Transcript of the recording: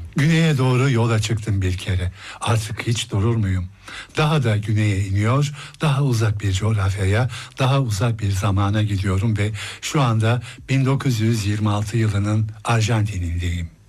Güneye doğru yola çıktım bir kere. Artık hiç durur muyum? Daha da güneye iniyor, daha uzak bir coğrafyaya, daha uzak bir zamana gidiyorum ve şu anda 1926 yılının Arjantin'indeyim.